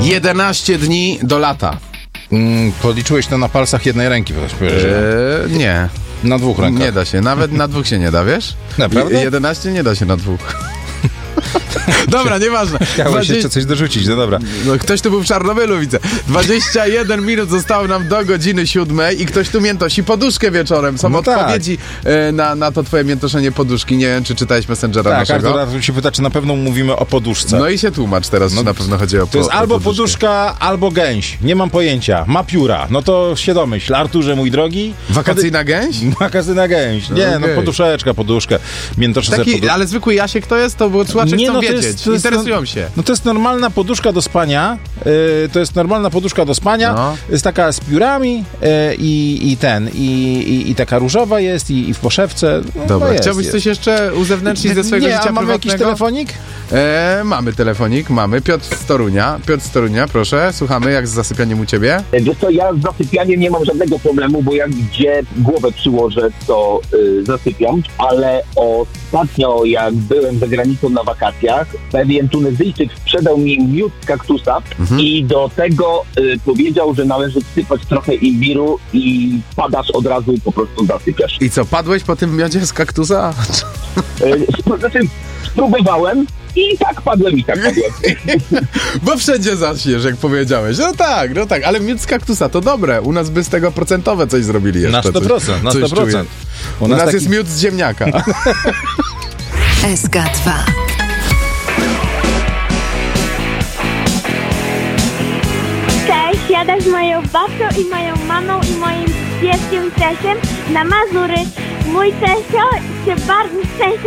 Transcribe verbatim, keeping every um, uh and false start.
jedenaście dni do lata. Mm, policzyłeś to na palcach jednej ręki, Eee, nie. Na dwóch rękach. Nie da się, nawet na dwóch się nie da, wiesz? Naprawdę? jedenaście nie da się na dwóch. Dobra, nieważne. Chciałeś dwadzieścia jeszcze coś dorzucić, no dobra. No, ktoś tu był w Czarnobylu, widzę. dwadzieścia jeden minut zostało nam do godziny siódmej i ktoś tu miętosi poduszkę wieczorem. Są No odpowiedzi e, na, na to twoje miętoszenie poduszki. Nie wiem, czy czytałeś Messengera Tak, naszego. Artur, Artur się pyta, czy na pewno mówimy o poduszce. No i się tłumacz teraz, No, czy na pewno chodzi o To jest po, o albo poduszkę. poduszka, albo gęś. Nie mam pojęcia. Ma pióra. No to się domyśl. Arturze, mój drogi. Wakacyjna gęś? Wakacyjna gęś. Nie, Okay. no poduszeczka, poduszka. Miętoszę sobie Taki, poduszkę. ale zwykły Jasiek to jest, to bo słuchacze Nie, chcą no to wiedzieć. jest- to jest- Interesują się. No to jest normalna poduszka do spania. Yy, to jest normalna poduszka do spania. No. Jest taka z piórami yy, i, i ten. I, i, I taka różowa jest i, i w poszewce. No, Dobra, no jest, chciałbyś jest. coś jeszcze uzewneczyć ze swojego Nie, życia a mamy jakiś prywatnego? telefonik? E, mamy telefonik, mamy. Piotr z Torunia. Piotr z Torunia, proszę. Słuchamy, jak z zasypianiem u ciebie? Wiesz co, ja z zasypianiem nie mam żadnego problemu, bo jak gdzie głowę przyłożę, to y, zasypiam, ale ostatnio jak byłem za granicą na wakacjach, pewien Tunezyjczyk sprzedał mi miód z kaktusa Mhm. i do tego y, powiedział, że należy wsypać trochę imbiru i padasz od razu, po prostu zasypiasz. I co, padłeś po tym miodzie z kaktusa? Y, sp- znaczy, spróbowałem i tak padłem, i tak padłem. Bo wszędzie zaczniesz, jak powiedziałeś. No tak, no tak, ale miód z kaktusa to dobre. U nas by z tego procentowe coś zrobili jeszcze. Na sto procent, coś, na coś sto procent. czuję. U nas, taki- jest miód z ziemniaka. S K dwa. Cześć, jadę z moją babcią i moją mamą i moim pieskiem Czesiem na Mazury. Mój Czesio się bardzo szczęśliwie